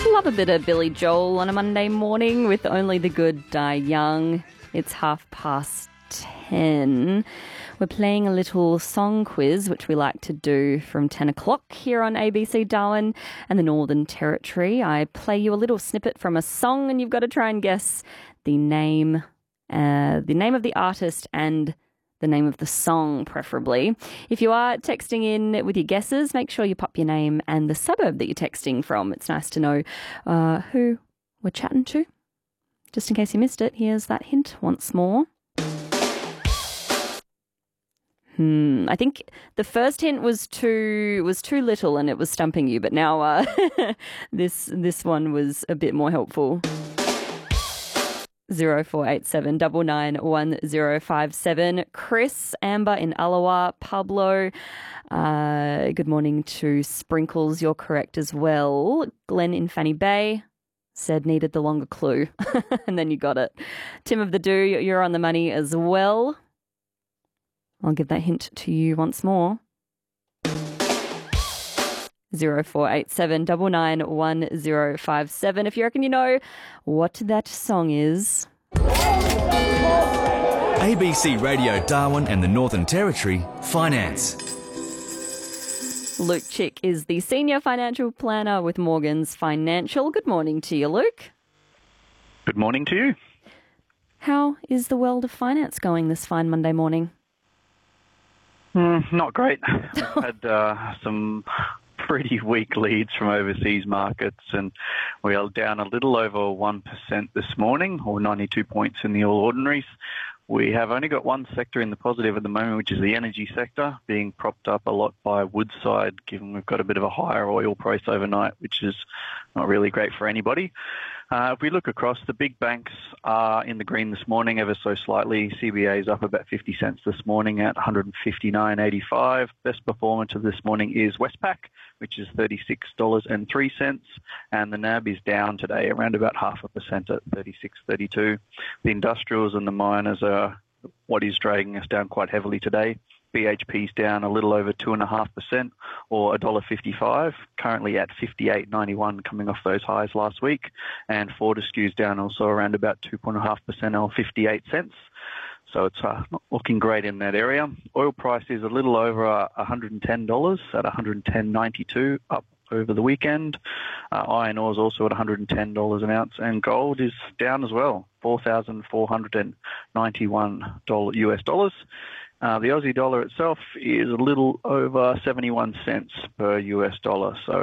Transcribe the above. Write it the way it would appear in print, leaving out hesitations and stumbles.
Love a bit of Billy Joel on a Monday morning with Only the Good Die Young. It's 10:30. We're playing a little song quiz, which we like to do from 10 o'clock here on ABC Darwin and the Northern Territory. I play you a little snippet from a song and you've got to try and guess the name of the artist and the name of the song, preferably. If you are texting in with your guesses, make sure you pop your name and the suburb that you're texting from. It's nice to know who we're chatting to. Just in case you missed it, here's that hint once more. I think the first hint was too little and it was stumping you, but now this one was a bit more helpful. 0487 991057. Chris, Amber in Alawa, Pablo. Good morning to Sprinkles. You're correct as well. Glenn in Fanny Bay said needed the longer clue, and then you got it. Tim of the Do, you're on the money as well. I'll give that hint to you once more. 0487 991057. If you reckon you know what that song is. ABC Radio Darwin and the Northern Territory Finance. Luke Chick is the Senior Financial Planner with Morgans Financial. Good morning to you, Luke. Good morning to you. How is the world of finance going this fine Monday morning? Not great. We've had some pretty weak leads from overseas markets, and we are down a little over 1% this morning, or 92 points in the All Ordinaries. We have only got one sector in the positive at the moment, which is the energy sector, being propped up a lot by Woodside, given we've got a bit of a higher oil price overnight, which is not really great for anybody. If we look across, the big banks are in the green this morning, ever so slightly. CBA is up about 50 cents this morning at 159.85. Best performance of this morning is Westpac, which is $36.03, and the NAB is down today around about 0.5% at 36.32. The industrials and the miners are what is dragging us down quite heavily today. BHP's down a little over 2.5%, or $1.55, currently at 58.91, coming off those highs last week. And Fortescue's down also around about 2.5%, or 58 cents. So it's not looking great in that area. Oil price is a little over $110 at 110.92, up over the weekend. Iron ore is also at $110 an ounce, and gold is down as well, $4,491 US dollars. The Aussie dollar itself is a little over 71 cents per US dollar. So